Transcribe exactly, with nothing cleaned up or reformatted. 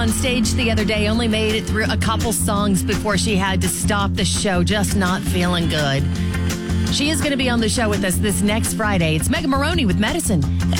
on stage the other day, only made it through a couple songs before she had to stop the show, just not feeling good. She is going to be on the show with us this next Friday. It's Megan Maroney with Medicine.